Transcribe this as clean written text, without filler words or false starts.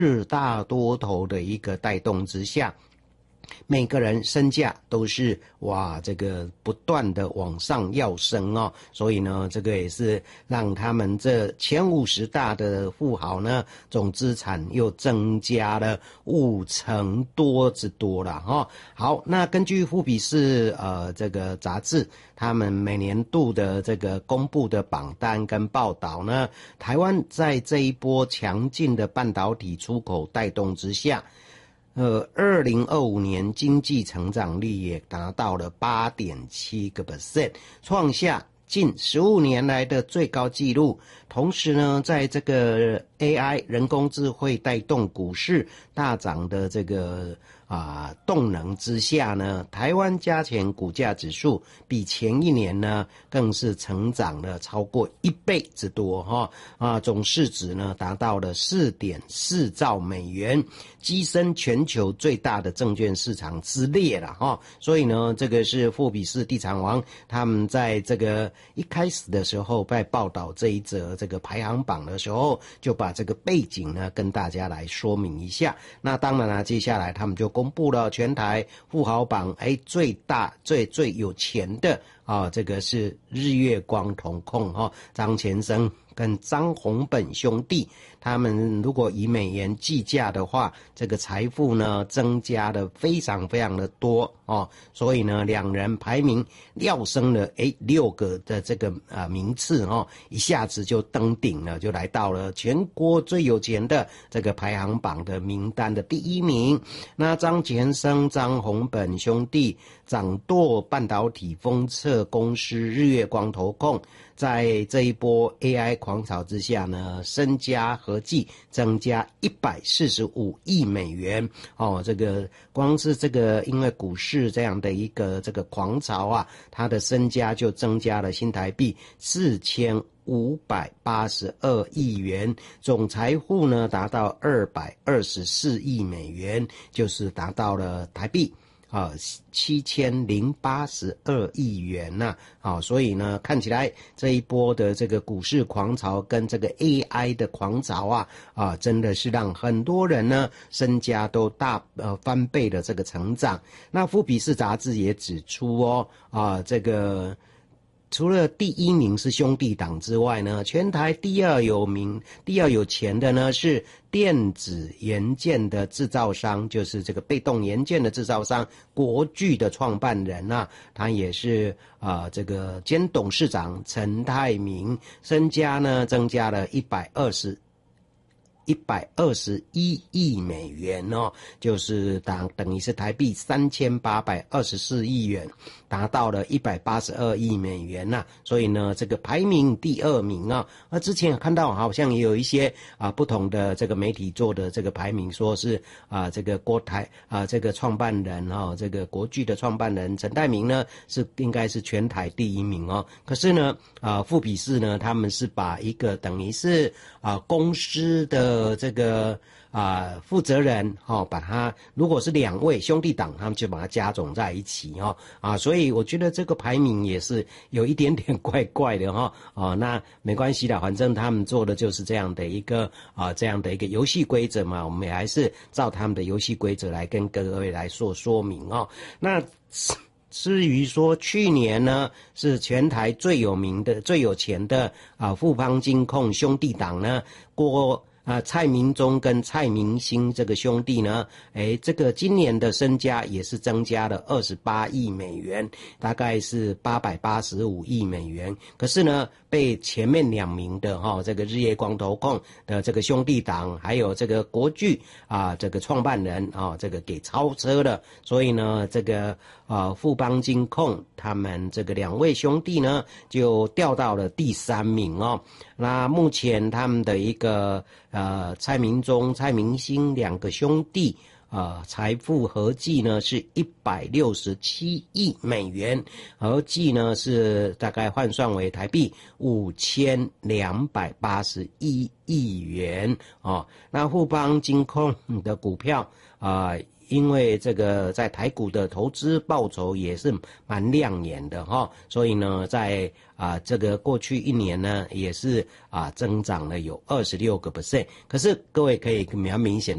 是大多头的一个带动之下，每个人身价都是这个不断的往上跃升哦，所以呢，这个也是让他们这前50大的富豪呢，总资产又增加了50%多之多了哈。好，那根据富比士这个杂志，他们每年度的这个公布的榜单跟报道呢，台湾在这一波强劲的半导体出口带动之下，2025年经济成长率也达到了8.7%，创下近15年来的最高纪录。同时呢，在这个 AI 人工智慧带动股市大涨的这个动能之下呢，台湾加权股价指数比前一年呢更是成长了超过1倍之多哈总市值呢达到了4.4兆美元，跻身全球最大的证券市场之列了哈。所以呢，这个是富比士地产王他们在这个一开始的时候在报道这一则这个排行榜的时候，就把这个背景呢跟大家来说明一下。那当然了，接下来他们就公布了全台富豪榜，最大最有钱的这个是日月光同控张前生跟张宏本兄弟，他们如果以美元计价的话，这个财富呢增加的非常非常的多所以呢两人排名跃升了6个的这个名次一下子就登顶了，就来到了全国最有钱的这个排行榜的名单的第1名。那张前生、张宏本兄弟掌舵半导体封测公司日月光投控，在这一波 AI 狂潮之下呢，身家合计增加145亿美元这个光是这个因为股市这样的一个这个狂潮他的身家就增加了新台币4582亿元，总财富呢达到224亿美元，就是达到了台币7082亿元所以呢，看起来这一波的这个股市狂潮跟这个 AI 的狂潮真的是让很多人呢身家都翻倍的这个成长。那富比士杂志也指出这个除了第1名是兄弟党之外呢，全台第二有钱的呢是电子元件的制造商，就是这个被动元件的制造商国巨的创办人他也是这个兼董事长陈泰明，身家呢增加了121亿美元就是等于是台币3824亿元，达到了182亿美元所以呢，这个排名第2名之前看到好像也有一些不同的这个媒体做的这个排名，说是这个国台这个创办人这个国巨的创办人陈泰明呢是应该是全台第1名可是呢富比士呢他们是把一个等于是公司的这个负责人把他如果是2位兄弟党，他们就把它加总在一起所以我觉得这个排名也是有一点点怪怪的那没关系啦，反正他们做的就是这样的一个游戏规则嘛，我们也还是照他们的游戏规则来跟各位来说明那至于说去年呢是全台最有钱的富邦金控兄弟党呢，蔡明忠跟蔡明兴这个兄弟呢这个今年的身家也是增加了28亿美元，大概是885亿美元。可是呢被前面2名的这个日月光投控的这个兄弟党还有这个国巨这个创办人这个给超车了，所以呢这个富邦金控他们这个2位兄弟呢就掉到了第3名那目前他们的一个蔡明忠、蔡明兴2个兄弟财富合计呢是167亿美元，合计呢是大概换算为台币5281亿元那富邦金控的股票因为这个在台股的投资报酬也是蛮亮眼的哈，所以呢，在这个过去一年呢，也是增长了有26%。可是各位可以蛮明显